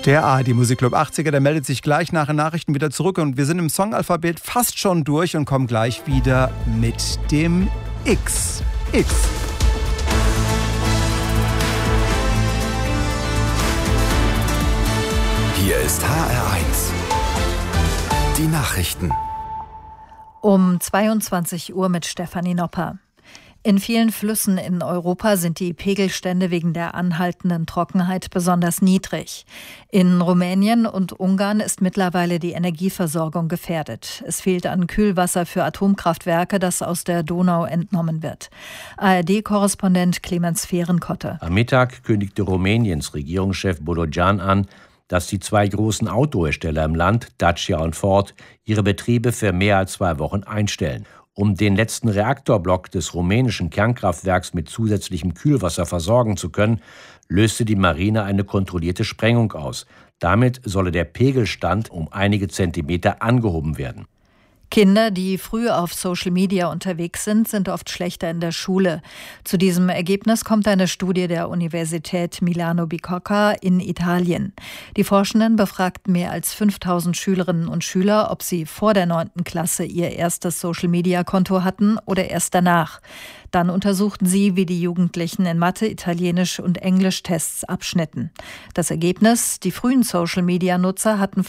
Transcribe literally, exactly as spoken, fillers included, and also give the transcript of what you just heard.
Der A R D Musikclub achtziger, der meldet sich gleich nach den Nachrichten wieder zurück und wir sind im Songalphabet fast schon durch und kommen gleich wieder mit dem X. X. Hier ist H R eins. Die Nachrichten. Um zweiundzwanzig Uhr mit Stefanie Nopper. In vielen Flüssen in Europa sind die Pegelstände wegen der anhaltenden Trockenheit besonders niedrig. In Rumänien und Ungarn ist mittlerweile die Energieversorgung gefährdet. Es fehlt an Kühlwasser für Atomkraftwerke, das aus der Donau entnommen wird. A R D-Korrespondent Clemens Fehrenkotte. Am Mittag kündigte Rumäniens Regierungschef Bodogan an, dass die zwei großen Autohersteller im Land, Dacia und Ford, ihre Betriebe für mehr als zwei Wochen einstellen. Um den letzten Reaktorblock des rumänischen Kernkraftwerks mit zusätzlichem Kühlwasser versorgen zu können, löste die Marine eine kontrollierte Sprengung aus. Damit solle der Pegelstand um einige Zentimeter angehoben werden. Kinder, die früh auf Social Media unterwegs sind, sind oft schlechter in der Schule. Zu diesem Ergebnis kommt eine Studie der Universität Milano Bicocca in Italien. Die Forschenden befragten mehr als fünftausend Schülerinnen und Schüler, ob sie vor der neunten Klasse ihr erstes Social Media Konto hatten oder erst danach. Dann untersuchten sie, wie die Jugendlichen in Mathe, Italienisch und Englisch Tests abschnitten. Das Ergebnis: Die frühen Social-Media-Nutzer hatten